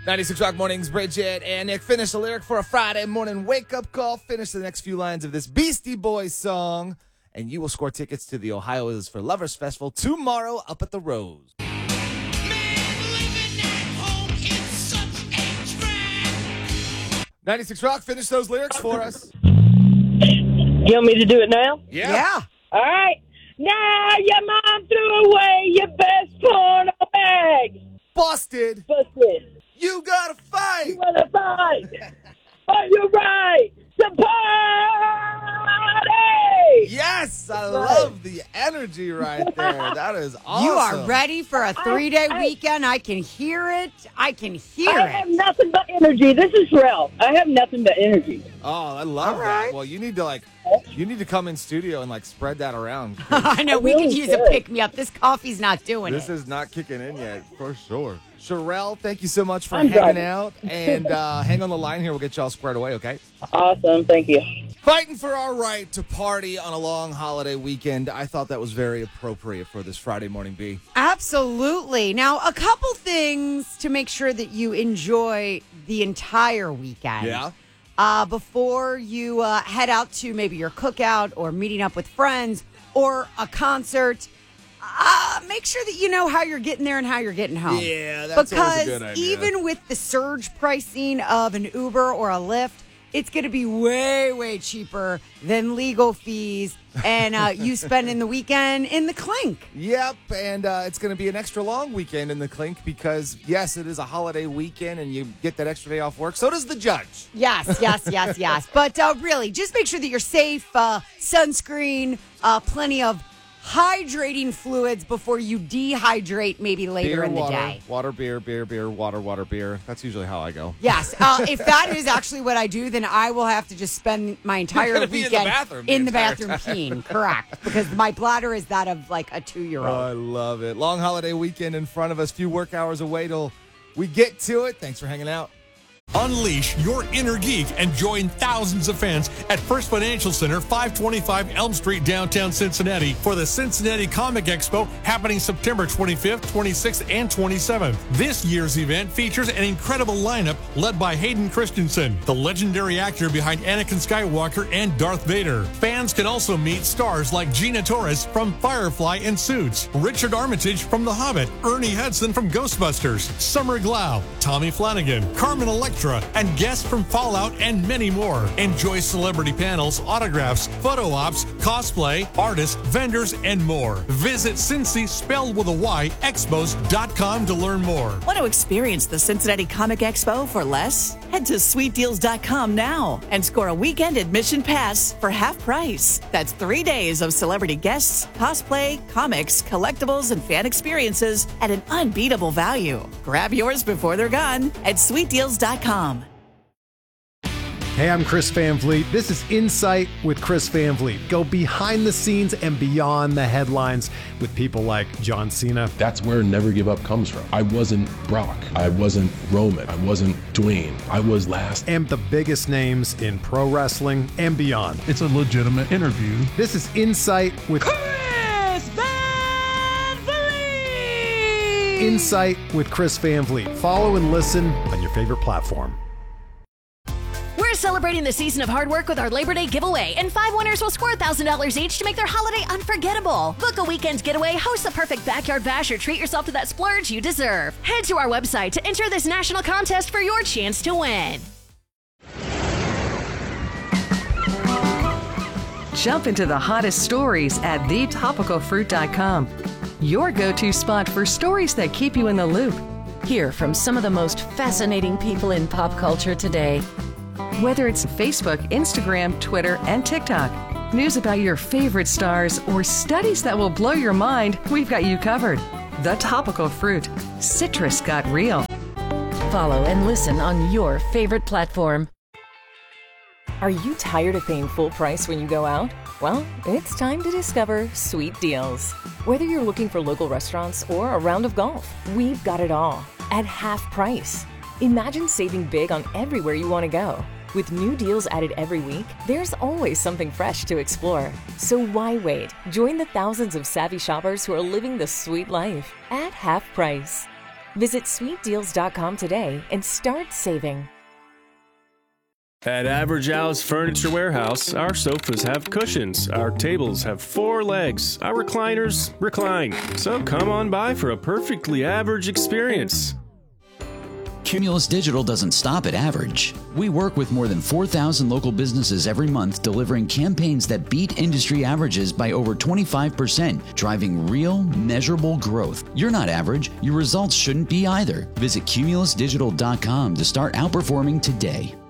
96 Rock Mornings, Bridget and Nick. Finish the lyric for a Friday morning wake-up call. Finish the next few lines of this Beastie Boys song, and you will score tickets to the Ohio is for Lovers Festival tomorrow up at the Rose. 96 Rock, finish those lyrics for us. You want me to do it now? Yeah. All right. Now your mom threw away your best porno bag. Busted. You gotta fight. You wanna fight? Are you right? The party! Yes, I love the energy right there. That is awesome. You are ready for a 3-day weekend. I can hear it. I have nothing but energy. This is real. I have nothing but energy. Oh, I love that. Well, you need to come in studio and spread that around. I know we could use a pick-me-up. This coffee's not doing This it. is not kicking in yet, for sure. Sherelle, thank you so much for hanging out. And hang on the line here. We'll get you all squared away, okay? Awesome. Thank you. Fighting for our right to party on a long holiday weekend. I thought that was very appropriate for this Friday morning B. Absolutely. Now, a couple things to make sure that you enjoy the entire weekend. Yeah. Before you head out to maybe your cookout or meeting up with friends or a concert, make sure that you know how you're getting there and how you're getting home. Yeah, that's always a good idea. Because even with the surge pricing of an Uber or a Lyft, it's going to be way, way cheaper than legal fees and you spending the weekend in the Clink. Yep, and it's going to be an extra long weekend in the Clink because, yes, it is a holiday weekend and you get that extra day off work. So does the judge. Yes. But really, just make sure that you're safe, sunscreen, plenty of hydrating fluids before you dehydrate maybe later in the day. Water, beer, water, beer. That's usually how I go. Yes. If that is actually what I do, then I will have to just spend my entire weekend in the bathroom peeing. Correct. Because my bladder is that of a 2-year-old. Oh, I love it. Long holiday weekend in front of us. Few work hours away till we get to it. Thanks for hanging out. Unleash your inner geek and join thousands of fans at First Financial Center, 525 Elm Street, downtown Cincinnati, for the Cincinnati Comic Expo happening September 25th, 26th, and 27th. This year's event features an incredible lineup led by Hayden Christensen, the legendary actor behind Anakin Skywalker and Darth Vader. Fans can also meet stars like Gina Torres from Firefly and Suits, Richard Armitage from The Hobbit, Ernie Hudson from Ghostbusters, Summer Glau, Tommy Flanagan, Carmen Electra, and guests from Fallout and many more. Enjoy celebrity panels, autographs, photo ops, cosplay, artists, vendors, and more. Visit Cincy, spelled with a Y, expos.com to learn more. Want to experience the Cincinnati Comic Expo for less? Head to sweetdeals.com now and score a weekend admission pass for half price. That's 3 days of celebrity guests, cosplay, comics, collectibles, and fan experiences at an unbeatable value. Grab yours before they're gone at sweetdeals.com. Hey, I'm Chris Van Vliet. This is Insight with Chris Van Vliet. Go behind the scenes and beyond the headlines with people like John Cena. That's where Never Give Up comes from. I wasn't Brock. I wasn't Roman. I wasn't Dwayne. I was last. And the biggest names in pro wrestling and beyond. It's a legitimate interview. This is Insight with Chris Van Vliet! Insight with Chris Van Vliet. Follow and listen on your favorite platform. We're celebrating the season of hard work with our Labor Day giveaway, and 5 winners will score $1,000 each to make their holiday unforgettable. Book a weekend getaway, host the perfect backyard bash, or treat yourself to that splurge you deserve. Head to our website to enter this national contest for your chance to win. Jump into the hottest stories at thetopicalfruit.com. Your go-to spot for stories that keep you in the loop. Hear from some of the most fascinating people in pop culture today. Whether it's Facebook, Instagram, Twitter, and TikTok, news about your favorite stars, or studies that will blow your mind, we've got you covered. The Topical Fruit. Citrus got real. Follow and listen on your favorite platform. Are you tired of paying full price when you go out? Well, it's time to discover Sweet Deals. Whether you're looking for local restaurants or a round of golf, we've got it all at half price. Imagine saving big on everywhere you want to go. With new deals added every week, there's always something fresh to explore. So why wait? Join the thousands of savvy shoppers who are living the sweet life at half price. Visit sweetdeals.com today and start saving. At Average Al's Furniture Warehouse, our sofas have cushions, our tables have 4 legs, our recliners recline. So come on by for a perfectly average experience. Cumulus Digital doesn't stop at average. We work with more than 4,000 local businesses every month, delivering campaigns that beat industry averages by over 25%, driving real, measurable growth. You're not average. Your results shouldn't be either. Visit cumulusdigital.com to start outperforming today.